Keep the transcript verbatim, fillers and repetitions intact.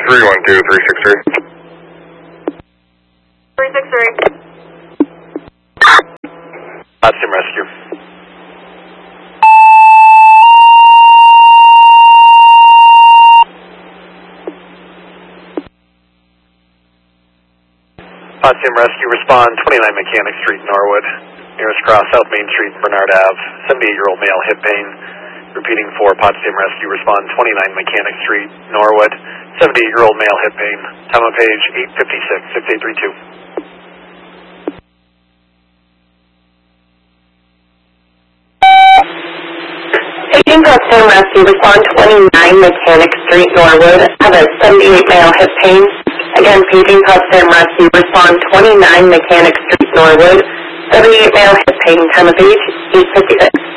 three one two, three six three. three six three. Potsdam Rescue. Potsdam Rescue, respond twenty-nine Mechanic Street, Norwood. Nearest cross, South Main Street, Bernard Ave. seventy-eight-year-old male, hip pain. Repeating for Potsdam Rescue, respond twenty-nine Mechanic Street, Norwood. seventy-eight-year-old male, hip pain. Time of page eight fifty-six, six eight three two. Paging Potsdam Rescue, respond twenty-nine Mechanic Street, Norwood. Have a seventy-eight male, hip pain. Again, paging Potsdam Rescue, respond twenty-nine Mechanic Street, Norwood. seventy-eight male, hip pain. Time of page eight fifty-six.